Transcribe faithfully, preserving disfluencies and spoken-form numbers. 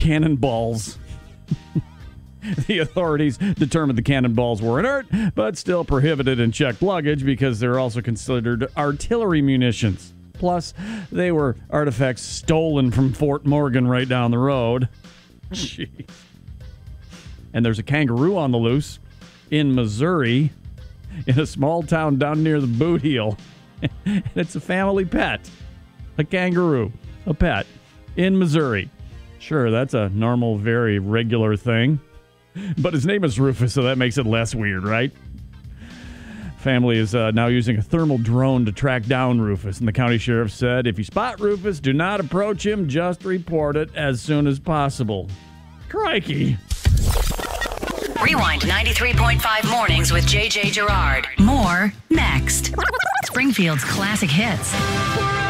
cannonballs. The authorities determined the cannonballs were inert, but still prohibited in checked luggage because they're also considered artillery munitions. Plus, they were artifacts stolen from Fort Morgan right down the road. Jeez. And there's a kangaroo on the loose in Missouri, in a small town down near the boot heel. And it's a family pet. A kangaroo. A pet. In Missouri. Sure, that's a normal, very regular thing. But his name is Rufus, so that makes it less weird, right? Family is uh, now using a thermal drone to track down Rufus, and the county sheriff said, if you spot Rufus, do not approach him, just report it as soon as possible. Crikey. Rewind ninety-three point five mornings with J J Gerard. More next. Springfield's classic hits.